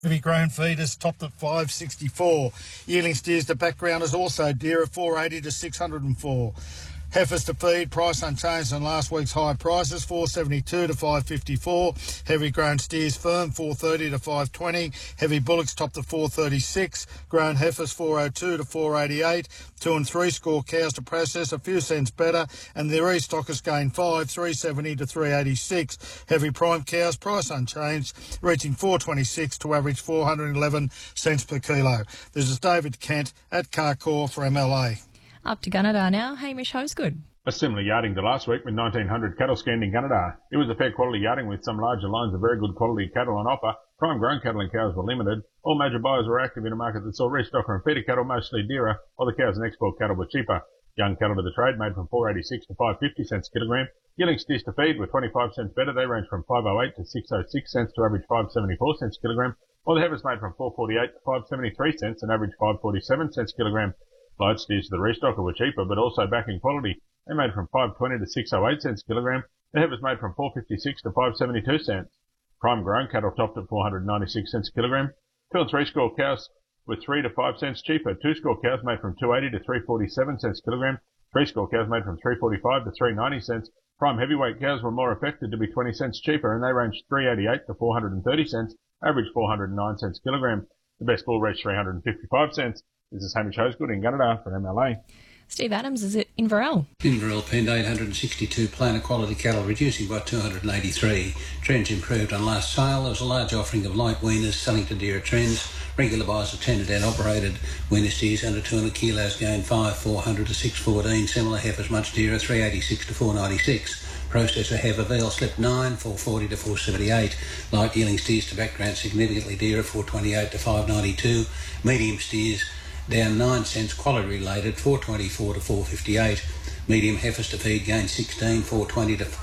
Heavy grown feeders topped at 564. Yearling steers to backgrounders also dearer, 480 to 604. Heifers to feed, price unchanged on last week's high prices, 472 to 554. Heavy grown steers firm, 430 to 520. Heavy bullocks topped at 436. Grown heifers, 402 to 488. 2 and 3 score cows to process, a few cents better, and the restockers gain 5, 370 to 386. Heavy prime cows, price unchanged, reaching 426 to average 411 cents per kilo. This is David Kent at Carcoar for MLA. Up to Gunnedah now, Hamish Hosegood. A similar yarding to last week with 1,900 cattle scanned in Gunnedah. It was a fair quality yarding with some larger lines of very good quality cattle on offer. Prime grown cattle and cows were limited. All major buyers were active in a market that saw restocker and feeder cattle mostly dearer, while the cows and export cattle were cheaper. Young cattle to the trade made from 486 to 550 cents a kilogram. Yearling steers to feed were 25 cents better. They ranged from 508 to 606 cents to average 574 cents a kilogram, while the heifers made from 448 to 573 cents and average 547 cents a kilogram. Light steers to the restocker were cheaper, but also backing quality. They made from 520 to 608 cents a kilogram. The heifers made from 456 to 572 cents. Prime grown cattle topped at 496 cents a kilogram. 2 and 3 score cows were 3 to 5 cents cheaper. 2 score cows made from 280 to 347 cents a kilogram. 3 score cows made from 345 to 390 cents. Prime heavyweight cows were more affected to be 20 cents cheaper, and they ranged 388 to 430 cents, average 409 cents a kilogram. The best bull reached 355 cents. This is Hamish Hosegood in Gunnedah for MLA. Steve Adams is at Inverell. Inverell penned 862 plainer quality cattle, reducing by 283. Trends improved on last sale. There was a large offering of light weaners selling to dearer trends. Regular buyers of 10 and 10 operated weaner steers under 200 kilos gained 400 to 614. Similar heifers much dearer, 386 to 496. Processor heifer veal slipped 9, 440 to 478. Light yearling steers to background significantly dearer, 428 to 592. Medium steers down 9 cents, quality related, 424 to 458. Medium heifers to feed gained 16, 420 to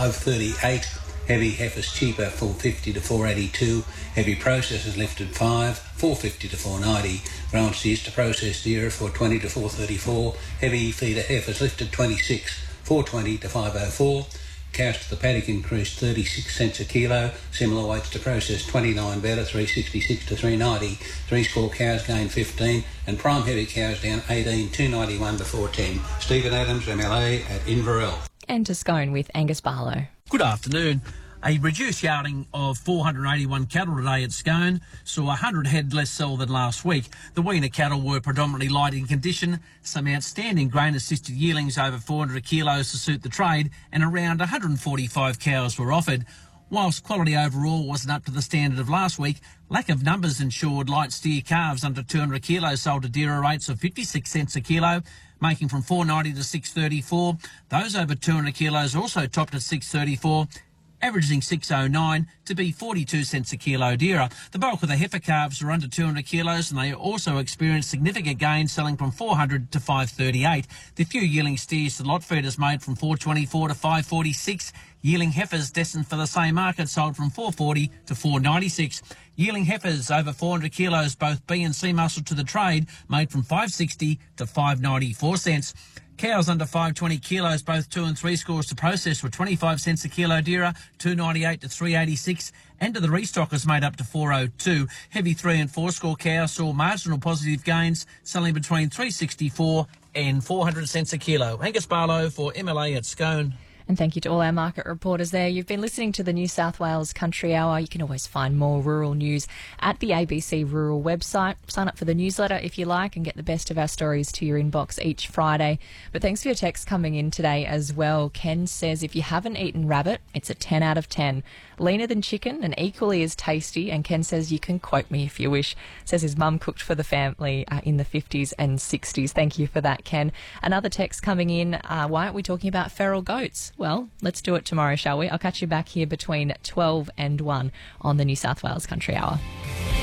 538. Heavy heifers cheaper, 450 to 482. Heavy processors lifted 5, 450 to 490. Ground steers to process dearer, 420 to 434. Heavy feeder heifers lifted 26, 420 to 504. Cows to the paddock increased 36 cents a kilo. Similar weights to process 29 better, 366 to 390. 3 score cows gained 15, and prime heavy cows down 18, 291 to 410. Stephen Adams, MLA at Inverell. And to Scone with Angus Barlow. Good afternoon. A reduced yarding of 481 cattle today at Scone saw 100 head less sell than last week. The weaner cattle were predominantly light in condition, some outstanding grain-assisted yearlings over 400 kilos to suit the trade, and around 145 cows were offered. Whilst quality overall wasn't up to the standard of last week, lack of numbers ensured light steer calves under 200 kilos sold to dearer rates of 56 cents a kilo, making from 490 to 634. Those over 200 kilos also topped at 634. Averaging 609 to be 42 cents a kilo dearer. The bulk of the heifer calves are under 200 kilos, and they also experienced significant gains, selling from 400 to 538. The few yearling steers to lot feeders made from 424 to 546. Yearling heifers destined for the same market sold from 440 to 496. Yearling heifers over 400 kilos, both B and C muscle to the trade, made from 560 to 594 cents. Cows under 520 kilos, both 2 and 3 scores to process, were 25 cents a kilo dearer, 298 to 386, and to the restockers made up to 402. Heavy 3 and 4 score cows saw marginal positive gains, selling between 364 and 400 cents a kilo. Angus Barlow for MLA at Scone. And thank you to all our market reporters there. You've been listening to the New South Wales Country Hour. You can always find more rural news at the ABC Rural website. Sign up for the newsletter if you like and get the best of our stories to your inbox each Friday. But thanks for your text coming in today as well. Ken says, if you haven't eaten rabbit, it's a 10 out of 10. Leaner than chicken and equally as tasty. And Ken says, you can quote me if you wish. Says his mum cooked for the family in the 50s and 60s. Thank you for that, Ken. Another text coming in. Why aren't we talking about feral goats? Well, let's do it tomorrow, shall we? I'll catch you back here between 12 and 1 on the New South Wales Country Hour.